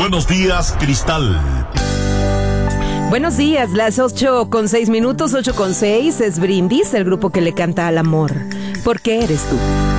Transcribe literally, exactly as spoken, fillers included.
Buenos días, Cristal. Buenos días, las ocho con seis minutos, ocho con seis, es Brindis, el grupo que le canta al amor. ¿Por qué eres tú?